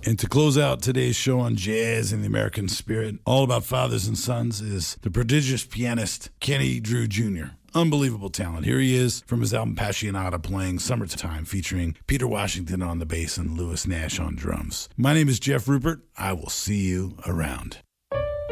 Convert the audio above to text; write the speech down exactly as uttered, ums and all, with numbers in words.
And to close out today's show on Jazz and the American Spirit, all about fathers and sons, is the prodigious pianist Kenny Drew Junior Unbelievable talent. Here he is from his album Passionata, playing Summertime, featuring Peter Washington on the bass and Lewis Nash on drums. My name is Jeff Rupert. I will see you around.